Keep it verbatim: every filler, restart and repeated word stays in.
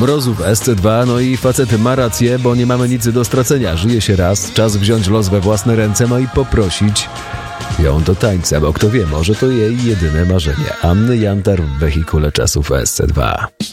mrozów S C dwa, no i facet ma rację, bo nie mamy nic do stracenia. Żyje się raz, czas wziąć los we własne ręce, no i poprosić ją do tańca, bo kto wie, może to jej jedyne marzenie. Anny Jantar w wehikule czasów S C dwa.